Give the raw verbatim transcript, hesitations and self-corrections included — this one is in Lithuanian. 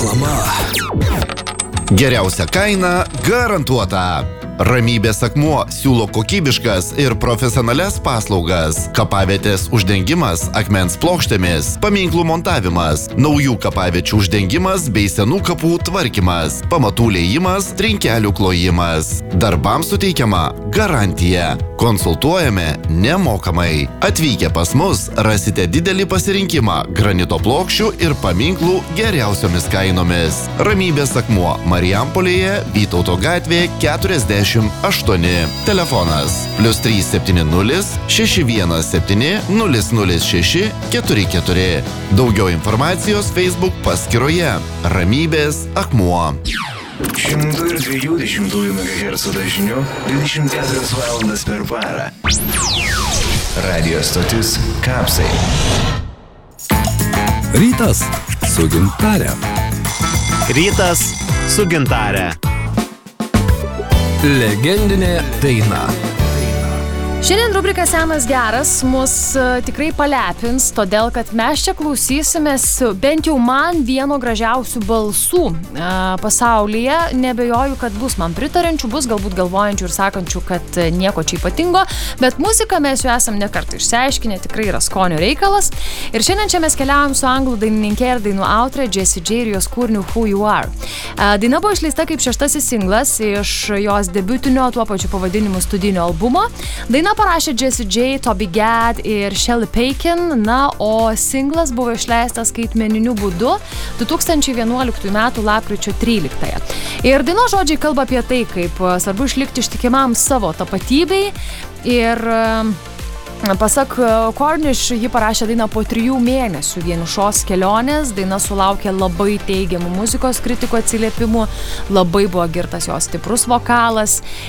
Geriausia kaina garantuota. Ramybės akmuo siūlo kokybiškas ir profesionalias paslaugas. Kapavietės uždengimas akmens plokštėmis, paminklų montavimas, naujų kapaviečių uždengimas bei senų kapų tvarkymas, pamatų liejimas, trinkelių klojimas. Darbams suteikiama garantija. Konsultuojame nemokamai. Atvykę pas mus rasite didelį pasirinkimą granito plokščių ir paminklų geriausiomis kainomis. Ramybės akmuo Marijampolėje, Vytauto gatvė keturiasdešimt aštuoni. Telefonas plius trys septyni nulis šeši vienas septyni nulis nulis šeši keturi keturi. Daugiau informacijos Facebook paskyroje Ramybės akmuo. Šimtų ir dviejų dešimtųjų megahercų dažniu dvidešimt keturias valandas per parą. Radio stotis Kapsai. Rytas su Gintare. Rytas su Gintare. Legendinė daina. Šiandien rubrika Senas geras mus uh, tikrai palepins, todėl kad mes čia klausysimės bent jau man vieno gražiausių balsų uh, pasaulyje. Nebejoju, kad bus man pritarančių, bus galbūt galvojančių ir sakančių, kad uh, nieko čia ypatingo, bet muziką mes jau esam nekartą išsiaiškinę, tikrai yra skonio reikalas. Ir šiandien čia mes keliaujam su anglų dainininkė ir dainų autorė Jessie J ir jos kūriniu Who You Are. Uh, daina buvo išleista kaip šeštasis singlas iš jos debiutinio tuo pačiu pavadinimu studijinio albumo. Daina parašė Jessie J, Toby Gad ir Shelly Paikin, na, o singlas buvo išleistas skaitmeniniu būdu du tūkstančiai vienuoliktųjų metų lapkričio tryliktąją. Ir dainos žodžiai kalba apie tai, kaip svarbu išlikti ištikimam savo tapatybei ir pasak Cornish, ji parašė dainą po trijų mėnesių vienišos kelionės. Daina sulaukė labai teigiamų muzikos kritikų atsiliepimų, labai buvo girtas jos stiprus vokalas